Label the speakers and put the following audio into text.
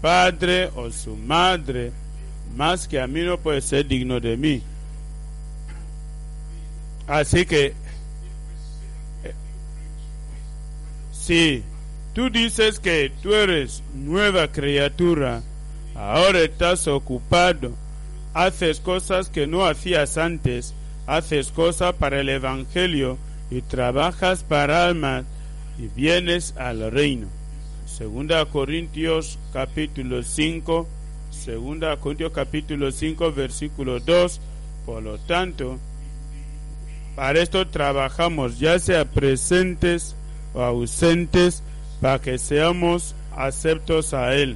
Speaker 1: padre o su madre, más que a mí no puede ser digno de mí. Así que si tú dices que tú eres nueva criatura, ahora estás ocupado, haces cosas que no hacías antes, haces cosas para el Evangelio y trabajas para almas y vienes al reino. 2 Corintios capítulo 5, versículo 2. Por lo tanto, para esto trabajamos, ya sea presentes o ausentes, para que seamos aceptos a Él.